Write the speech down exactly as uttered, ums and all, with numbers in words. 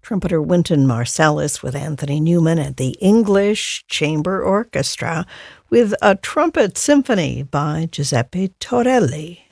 Trumpeter Wynton Marsalis with Anthony Newman and the English Chamber Orchestra with A Trumpet Symphony by Giuseppe Torelli.